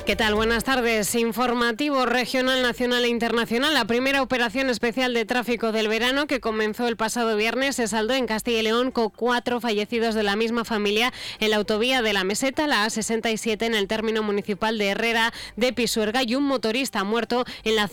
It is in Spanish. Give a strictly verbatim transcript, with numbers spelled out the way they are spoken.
¿Qué tal? Buenas tardes. Informativo regional, nacional e internacional. La primera operación especial de tráfico del verano, que comenzó el pasado viernes, se saldó en Castilla y León con cuatro fallecidos de la misma familia en la autovía de la Meseta, la A sesenta y siete, en el término municipal de Herrera de Pisuerga, y un motorista muerto en la